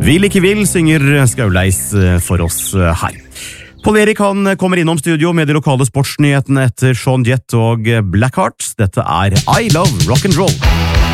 Vil ikke vil, synger Skauleis for oss her. Paul Erik han kommer innom studio med de lokale sportsnyhetene etter Sean Jett og Blackheart. Dette er I Love Rock'n'Roll.